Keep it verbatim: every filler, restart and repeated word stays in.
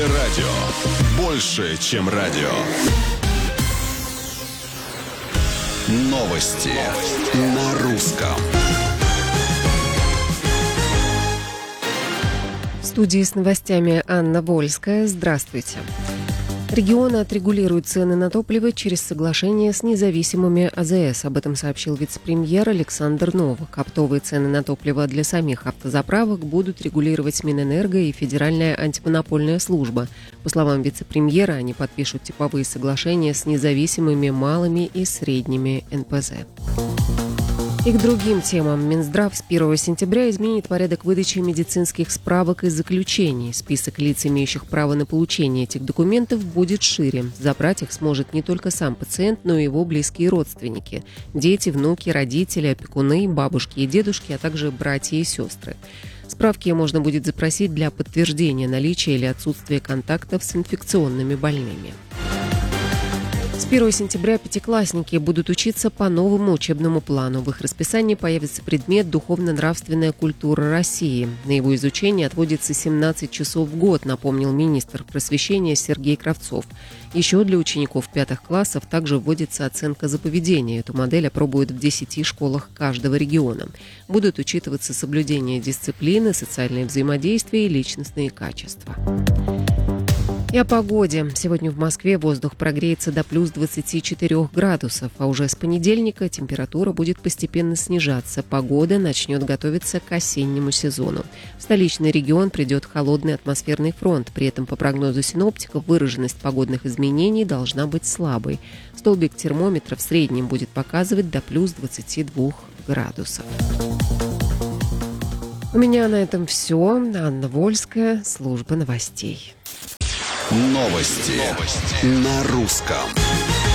Радио. Больше, чем радио. Новости, Новости. На русском. В студии с новостями Анна Вольская. Здравствуйте. Регионы отрегулируют цены на топливо через соглашение с независимыми А Зэ Эс. Об этом сообщил вице-премьер Александр Новак. Оптовые цены на топливо для самих автозаправок будут регулировать Минэнерго и Федеральная антимонопольная служба. По словам вице-премьера, они подпишут типовые соглашения с независимыми малыми и средними Эн Пэ Зэ. И к другим темам. Минздрав с первого сентября изменит порядок выдачи медицинских справок и заключений. Список лиц, имеющих право на получение этих документов, будет шире. Забрать их сможет не только сам пациент, но и его близкие родственники. Дети, внуки, родители, опекуны, бабушки и дедушки, а также братья и сестры. Справки можно будет запросить для подтверждения наличия или отсутствия контактов с инфекционными больными. С первого сентября пятиклассники будут учиться по новому учебному плану. В их расписании появится предмет «Духовно-нравственная культура России». На его изучение отводится семнадцать часов в год, напомнил министр просвещения Сергей Кравцов. Еще для учеников пятых классов также вводится оценка за поведение. Эту модель опробуют в десяти школах каждого региона. Будут учитываться соблюдение дисциплины, социальное взаимодействие и личностные качества. И о погоде. Сегодня в Москве воздух прогреется до плюс двадцати четырёх градусов, а уже с понедельника температура будет постепенно снижаться. Погода начнет готовиться к осеннему сезону. В столичный регион придет холодный атмосферный фронт. При этом, по прогнозу синоптиков, выраженность погодных изменений должна быть слабой. Столбик термометра в среднем будет показывать до плюс двадцати двух градусов. У меня на этом все. Анна Вольская, служба новостей. Новости, Новости. На русском.